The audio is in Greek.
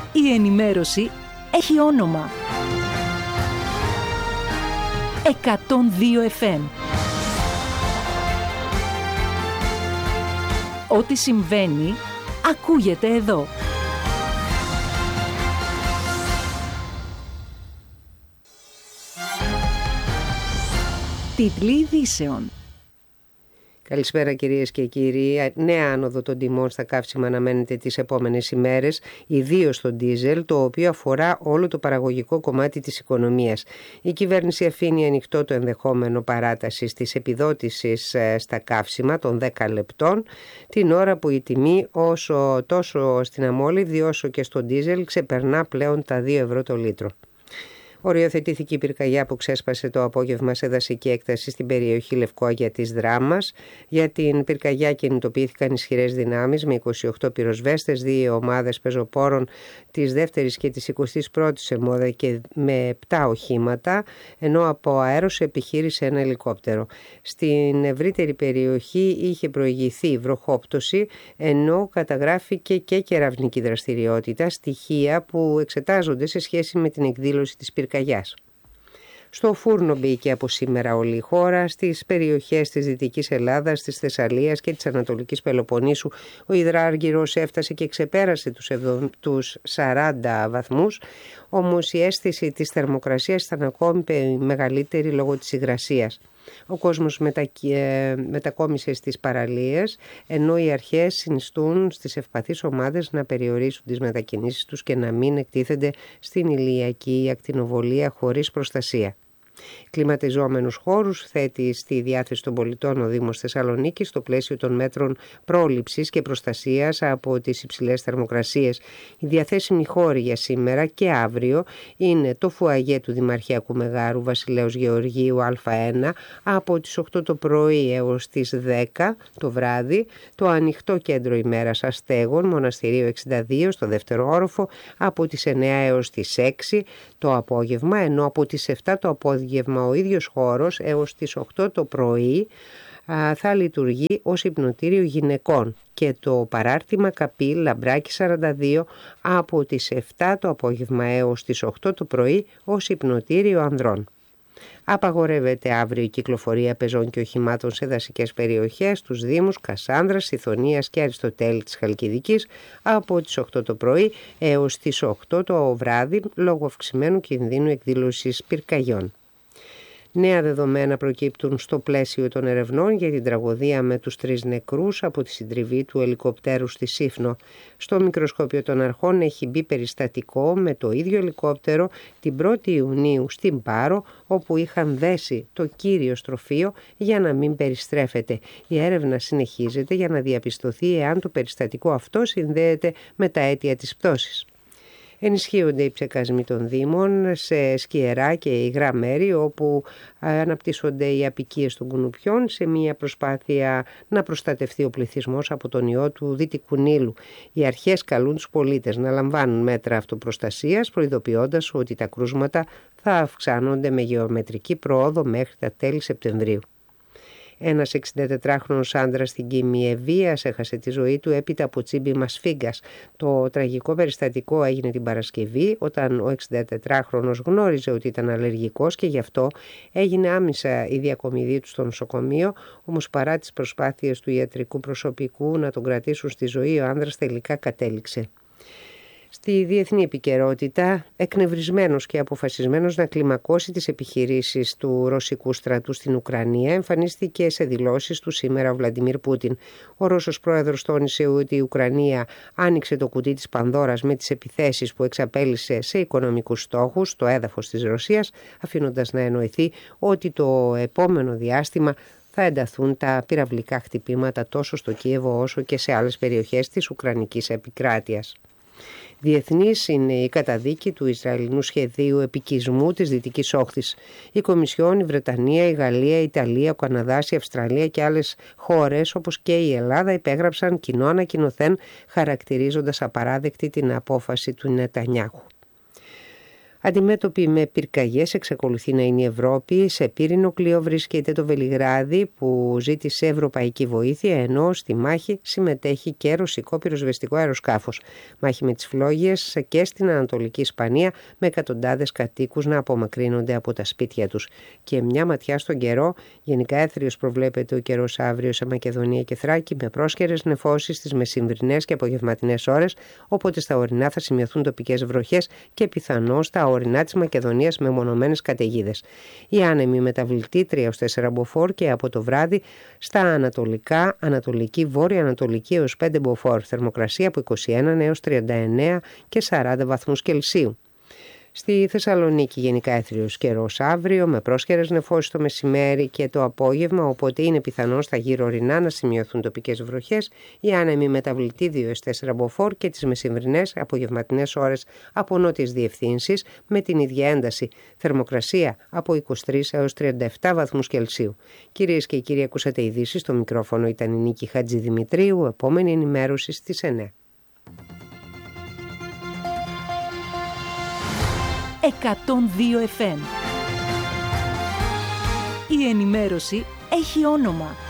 Η ενημέρωση έχει όνομα. 102 FM. Ό,τι συμβαίνει, ακούγεται εδώ. Τίτλοι ειδήσεων. Καλησπέρα κυρίες και κύριοι. Νέα άνοδο των τιμών στα καύσιμα αναμένεται τις επόμενες ημέρες, ιδίως στο ντίζελ, το οποίο αφορά όλο το παραγωγικό κομμάτι της οικονομίας. Η κυβέρνηση αφήνει ανοιχτό το ενδεχόμενο παράτασης της επιδότησης στα καύσιμα των 10 λεπτών, την ώρα που η τιμή τόσο στην αμόλυβδη όσο και στο ντίζελ ξεπερνά πλέον τα 2 ευρώ το λίτρο. Οριοθετήθηκε η πυρκαγιά που ξέσπασε το απόγευμα σε δασική έκταση στην περιοχή Λευκόγια της Δράμας. Για την πυρκαγιά κινητοποιήθηκαν ισχυρές δυνάμεις με 28 πυροσβέστες, 2 ομάδες πεζοπόρων της 2ης και της 21ης ΕΜΟΔΑ και με 7 οχήματα, ενώ από αέρος επιχείρησε ένα ελικόπτερο. Στην ευρύτερη περιοχή είχε προηγηθεί βροχόπτωση, ενώ καταγράφηκε και κεραυνική δραστηριότητα, στοιχεία που εξετάζονται σε σχέση με την εκδήλωση της πυρκαγιάς. Στο φούρνο μπήκε από σήμερα όλη η χώρα. Στις περιοχές της Δυτικής Ελλάδας, της Θεσσαλίας και της Ανατολικής Πελοποννήσου ο υδράργυρος έφτασε και ξεπέρασε τους 40 βαθμούς, όμως η αίσθηση της θερμοκρασίας ήταν ακόμη μεγαλύτερη λόγω της υγρασίας. Ο κόσμος μετακόμισε στις παραλίες, ενώ οι αρχές συνιστούν στις ευπαθείς ομάδες να περιορίσουν τις μετακινήσεις τους και να μην εκτίθενται στην ηλιακή ακτινοβολία χωρίς προστασία. Κλιματιζόμενους χώρους θέτει στη διάθεση των πολιτών ο Δήμος Θεσσαλονίκης στο πλαίσιο των μέτρων πρόληψης και προστασίας από τις υψηλές θερμοκρασίες. Οι διαθέσιμοι χώροι για σήμερα και αύριο είναι το φουαγέ του Δημαρχιακού Μεγάρου Βασιλέως Γεωργίου Α1 από τις 8 το πρωί έως τις 10 το βράδυ, το ανοιχτό κέντρο ημέρας Αστέγων Μοναστηρίου 62 στο δεύτερο όροφο από τις 9 έως τις 6 το απόγευμα, ενώ από τις 7 το απόγευμα ο ίδιος χώρος έως τις 8 το πρωί θα λειτουργεί ως υπνοτήριο γυναικών και το παράρτημα Καπή Λαμπράκη 42 από τις 7 το απόγευμα έως τις 8 το πρωί ως υπνοτήριο ανδρών. Απαγορεύεται αύριο η κυκλοφορία πεζών και οχημάτων σε δασικές περιοχές στους Δήμους Κασάνδρας, Σιθωνίας και Αριστοτέλη της Χαλκιδικής από τις 8 το πρωί έως τις 8 το βράδυ λόγω αυξημένου κινδύνου εκδήλωσης πυρκαγιών. Νέα δεδομένα προκύπτουν στο πλαίσιο των ερευνών για την τραγωδία με τους 3 νεκρούς από τη συντριβή του ελικοπτέρου στη Σύφνο. Στο μικροσκόπιο των αρχών έχει μπει περιστατικό με το ίδιο ελικόπτερο την 1η Ιουνίου στην Πάρο, όπου είχαν δέσει το κύριο στροφείο για να μην περιστρέφεται. Η έρευνα συνεχίζεται για να διαπιστωθεί εάν το περιστατικό αυτό συνδέεται με τα αίτια της πτώσης. Ενισχύονται οι ψεκασμοί των Δήμων σε σκιερά και υγρά μέρη όπου αναπτύσσονται οι αποικίες των κουνουπιών σε μια προσπάθεια να προστατευτεί ο πληθυσμός από τον ιό του Δυτικού Νείλου. Οι αρχές καλούν τους πολίτες να λαμβάνουν μέτρα αυτοπροστασίας, προειδοποιώντας ότι τα κρούσματα θα αυξάνονται με γεωμετρική πρόοδο μέχρι τα τέλη Σεπτεμβρίου. Ένας 64χρονος άντρας στην Κίμη Ευβίας έχασε τη ζωή του έπειτα από τσίμπημα σφίγγας. Το τραγικό περιστατικό έγινε την Παρασκευή όταν ο 64χρονος γνώριζε ότι ήταν αλλεργικός και γι' αυτό έγινε άμεσα η διακομιδή του στο νοσοκομείο, όμως παρά τις προσπάθειες του ιατρικού προσωπικού να τον κρατήσουν στη ζωή, ο άνδρας τελικά κατέληξε. Στη διεθνή επικαιρότητα, εκνευρισμένος και αποφασισμένος να κλιμακώσει τις επιχειρήσεις του ρωσικού στρατού στην Ουκρανία, εμφανίστηκε σε δηλώσεις του σήμερα ο Βλαντιμίρ Πούτιν. Ο Ρώσος πρόεδρος τόνισε ότι η Ουκρανία άνοιξε το κουτί της Πανδώρας με τις επιθέσεις που εξαπέλυσε σε οικονομικούς στόχους στο έδαφος της Ρωσίας, αφήνοντας να εννοηθεί ότι το επόμενο διάστημα θα ενταθούν τα πυραυλικά χτυπήματα τόσο στο Κίεβο όσο και σε άλλες περιοχές της Ουκρανικής επικράτειας. Διεθνής είναι η καταδίκη του Ισραηλινού σχεδίου επικισμού της Δυτικής Όχθης. Η Κομισιόν, η Βρετανία, η Γαλλία, η Ιταλία, ο Καναδάς, η Αυστραλία και άλλες χώρες όπως και η Ελλάδα υπέγραψαν κοινό ανακοινωθέν χαρακτηρίζοντας απαράδεκτη την απόφαση του Νετανιάχου. Αντιμέτωπη με πυρκαγιές εξακολουθεί να είναι η Ευρώπη. Σε πύρινο κλειό βρίσκεται το Βελιγράδι που ζήτησε ευρωπαϊκή βοήθεια, ενώ στη μάχη συμμετέχει και ρωσικό πυροσβεστικό αεροσκάφος. Μάχη με τις φλόγες και στην Ανατολική Ισπανία, με εκατοντάδες κατοίκους να απομακρύνονται από τα σπίτια τους. Και μια ματιά στον καιρό. Γενικά έθριος προβλέπεται ο καιρός αύριο σε Μακεδονία και Θράκη, με πρόσχερες νεφώσεις στις μεσημβρινές και απογευματινές ώρες, οπότε στα ορεινά θα σημειωθούν τοπικές βροχές και πιθανώς στα ορεινά της Μακεδονίας με μονομένες καταιγίδες. Η άνεμη μεταβλητή 3-4 μποφόρ και από το βράδυ στα ανατολικά, ανατολική, βόρεια ανατολική έως 5 μποφόρ. Θερμοκρασία από 21 έως 39 και 40 βαθμούς Κελσίου. Στη Θεσσαλονίκη γενικά έθριος καιρός αύριο, με πρόσχερες νεφώσεις το μεσημέρι και το απόγευμα, οπότε είναι πιθανό στα γύρω ορεινά να σημειωθούν τοπικές βροχές. Η άνεμη μεταβλητή 2-4 μποφόρ και τις μεσημβρινές απογευματινές ώρες από νότιες διευθύνσεις με την ίδια ένταση. Θερμοκρασία από 23 έως 37 βαθμούς Κελσίου. Κυρίες και κύριοι, ακούσατε ειδήσεις. Στο μικρόφωνο ήταν η Νίκη Χατζηδημητρίου. Επόμενη ενημέρωση στις 9. 102 FM. Η ενημέρωση έχει όνομα.